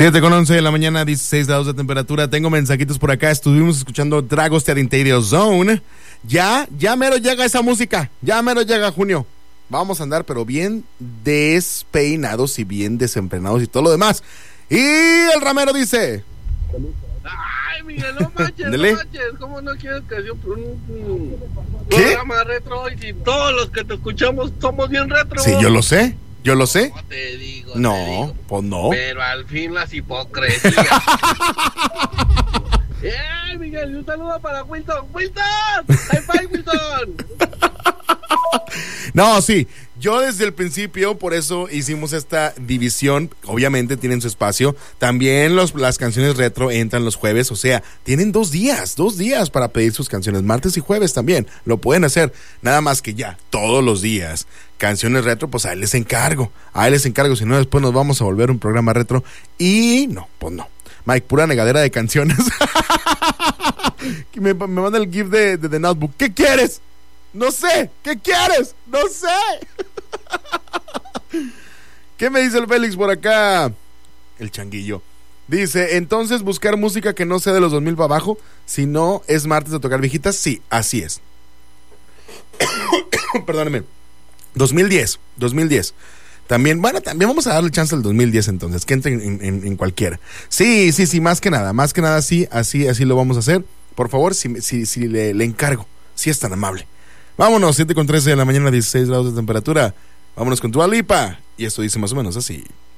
7:11 de la mañana, 16 grados de temperatura. Tengo mensajitos por acá. Estuvimos escuchando Dragos de Interior Zone. Ya mero llega esa música. Ya mero llega junio. Vamos a andar, pero bien despeinados y bien desenfrenados y todo lo demás. Y el ramero dice: ay, Miguel, no manches, no manches. ¿Cómo no quieres canción por un programa retro? Y si todos los que te escuchamos somos bien retro. Sí, yo lo sé. No te digo. Pues no. Pero al fin las hipocresías. Miguel, un saludo para Wilton. High five, Wilton. No, sí, yo desde el principio, por eso hicimos esta división. Obviamente tienen su espacio. También las canciones retro entran los jueves. O sea, tienen 2 días para pedir sus canciones. Martes y jueves también lo pueden hacer. Nada más que ya, todos los días canciones retro, pues a él les encargo. Si no, después nos vamos a volver un programa retro. Y no, pues no. Mike, pura negadera de canciones. me manda el GIF de The Notebook. ¿Qué quieres? No sé. ¿Qué quieres? No sé. ¿Qué me dice el Félix por acá? El changuillo. Dice, entonces buscar música que no sea de los 2000 para abajo. Si no es martes de tocar viejitas. Sí, así es. Perdóneme. 2010. También vamos a darle chance al 2010 entonces, que entre en cualquiera. Sí, más que nada, sí, así lo vamos a hacer. Por favor, si le encargo, si es tan amable. Vámonos, 7:13 de la mañana, 16 grados de temperatura. Vámonos con Dua Lipa. Y esto dice más o menos así.